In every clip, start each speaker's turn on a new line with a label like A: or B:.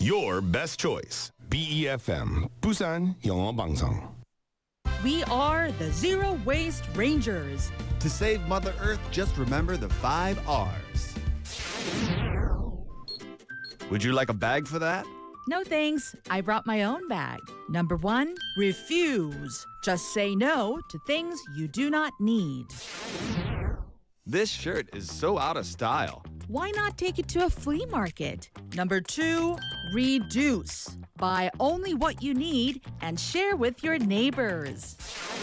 A: your best choice. BEFM 부산 영어 방송.
B: We are the Zero Waste Rangers.
C: To save Mother Earth, just remember the 5 R's. Would you like a bag for that?
B: No thanks. I brought my own bag. Number 1, refuse. Just say no to things you do not need.
C: This shirt is so out of style.
B: Why not take it to a flea market? Number 2, reduce. Buy only what you need and share with your neighbors.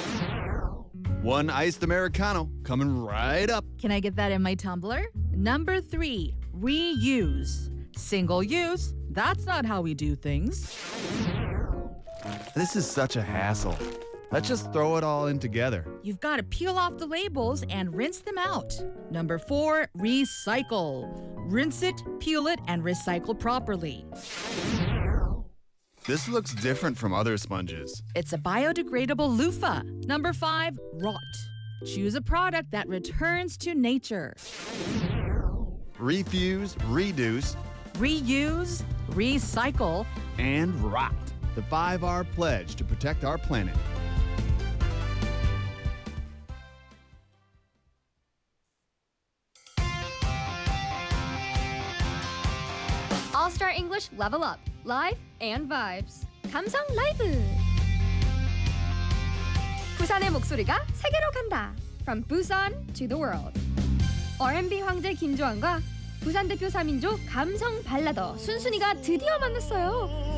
C: 1 iced Americano coming right up.
B: Can I get that in my tumbler? Number 3, reuse. Single use, that's not how we do things.
C: This is such a hassle. Let's just throw it all in together.
B: You've got to peel off the labels and rinse them out. Number 4, recycle. Rinse it, peel it, and recycle properly.
C: This looks different from other sponges.
B: It's a biodegradable loofah. Number 5, rot. Choose a product that returns to nature.
C: Refuse, reduce,
B: Reuse, recycle,
C: and rot. The 5R pledge to protect our planet.
D: All-Star English Level Up, Live and Vibes. 감성 라이브. 부산의 목소리가 세계로 간다. From Busan to the world. R&B 황제 김조한과 부산 대표 3인조 감성 발라더 순순이가 드디어 만났어요.